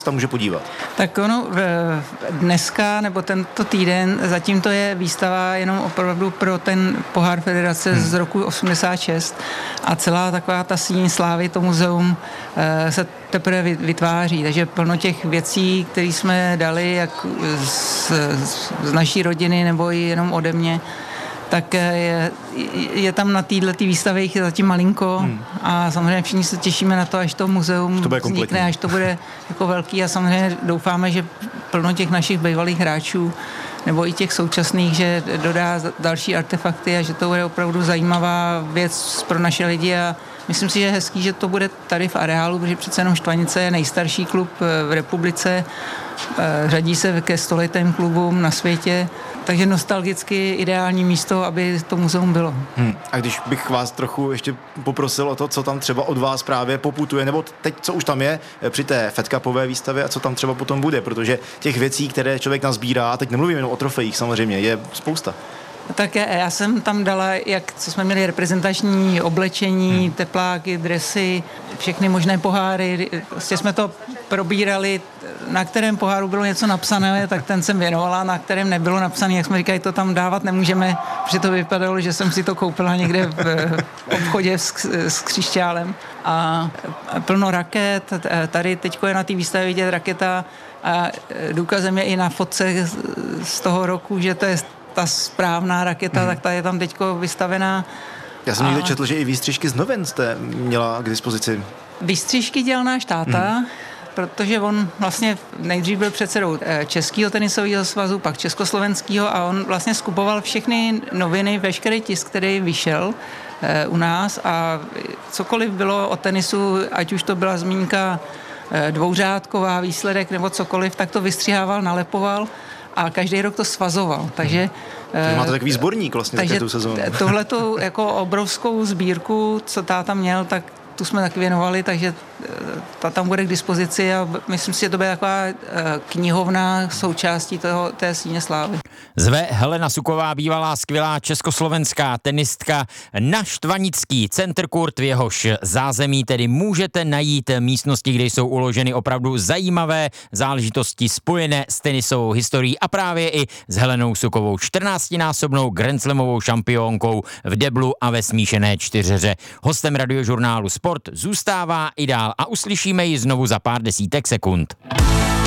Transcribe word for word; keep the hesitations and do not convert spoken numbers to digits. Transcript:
tam může podívat? Tak ono dneska nebo tento týden zatím to je výstava jenom opravdu pro ten pohár federace hmm. z roku osmdesát šest a celá taková ta síň slávy, to muzeum se teprve vytváří, takže plno těch věcí, které jsme dali jak z, z naší rodiny nebo i jenom ode mě, tak je, je tam na této výstavě jich je zatím malinko hmm. a samozřejmě všichni se těšíme na to, až to muzeum to vznikne, až to bude jako velký a samozřejmě doufáme, že plno těch našich bývalých hráčů nebo i těch současných, že dodá další artefakty a že to bude opravdu zajímavá věc pro naše lidi a myslím si, že je hezký, že to bude tady v areálu, protože přece jenom Štvanice je nejstarší klub v republice, řadí se ke stoletým klubům na světě, takže nostalgicky ideální místo, aby to muzeum bylo. Hmm. A když bych vás trochu ještě poprosil o to, co tam třeba od vás právě poputuje, nebo teď, co už tam je při té Fed Cupové výstavě a co tam třeba potom bude, protože těch věcí, které člověk nazbírá, teď nemluvím jenom o trofejích samozřejmě, je spousta. Tak já, já jsem tam dala, jak co jsme měli reprezentační oblečení, hmm. tepláky, dresy, všechny možné poháry. Vlastně jsme to probírali, na kterém poháru bylo něco napsané, tak ten jsem věnovala, na kterém nebylo napsané, jak jsme říkali, to tam dávat nemůžeme, protože to vypadalo, že jsem si to koupila někde v obchodě s, s křišťálem. A plno raket, tady teďko je na té výstavě vidět raketa a důkazem je i na fotce z toho roku, že to je ta správná raketa, hmm. tak ta je tam teďko vystavená. Já jsem a... někde četl, že i výstřižky z novin jste měla k dispozici. Výstřižky dělal náš táta, hmm. protože on vlastně nejdřív byl předsedou Českého tenisového svazu, pak Československého a on vlastně skupoval všechny noviny, veškerý tisk, který vyšel eh, u nás a cokoliv bylo o tenisu, ať už to byla zmínka eh, dvouřádková, výsledek nebo cokoliv, tak to vystřihával, nalepoval a každý rok to svazoval, takže... Takže máte takový sborník vlastně takže tu sezónu. Tohletu jako obrovskou sbírku, co táta měl, tak tu jsme tak věnovali, takže ta tam bude k dispozici a myslím si, že to bude taková knihovna součástí toho, té síně slávy. Zve Helena Suková, bývalá skvělá československá tenistka na Štvanický Center Court, v jehož zázemí tedy můžete najít místnosti, kde jsou uloženy opravdu zajímavé záležitosti spojené s tenisovou historií a právě i s Helenou Sukovou, čtrnáctinásobnou grandslamovou šampionkou v deblu a ve smíšené čtyřhře. Hostem radiožurnálu Sport zůstává i dál a uslyšíme ji znovu za pár desítek sekund.